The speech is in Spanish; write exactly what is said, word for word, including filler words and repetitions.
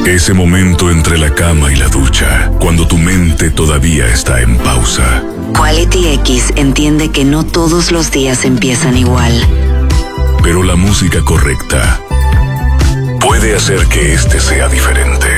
Ese momento entre la cama y la ducha, cuando tu mente todavía está en pausa. Quality X entiende que no todos los días empiezan igual. Pero la música correcta puede hacer que este sea diferente.